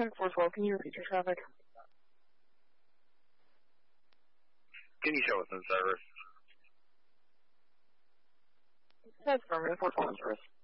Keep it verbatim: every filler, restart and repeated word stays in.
nine four twelve, can you repeat your traffic? Can you show us in service? That's affirmative, four twelve in service.